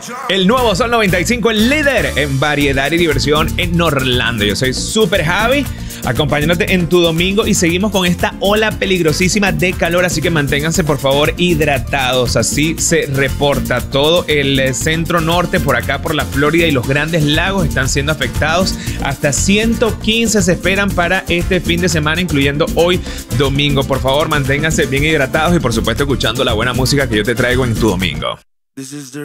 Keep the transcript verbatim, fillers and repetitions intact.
El nuevo Sol noventa y cinco, el líder en variedad y diversión en Orlando. Yo soy Super Javi, acompañándote en tu domingo y seguimos con esta ola peligrosísima de calor, así que manténganse por favor hidratados. Así se reporta todo el centro norte, por acá por la Florida y los Grandes Lagos están siendo afectados. Hasta ciento quince se esperan para este fin de semana, incluyendo hoy domingo. Por favor, manténganse bien hidratados y por supuesto escuchando la buena música que yo te traigo en tu domingo.